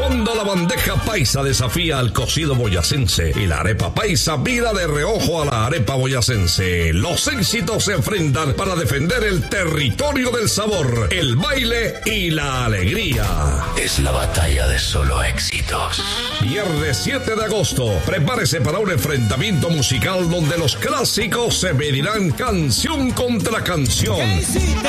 Cuando la bandeja paisa desafía al cocido boyacense y la arepa paisa mira de reojo a la arepa boyacense, los éxitos se enfrentan para defender el territorio del sabor, el baile y la alegría. Es la batalla de solo éxitos. Viernes 7 de agosto, prepárese para un enfrentamiento musical donde los clásicos se medirán canción contra canción.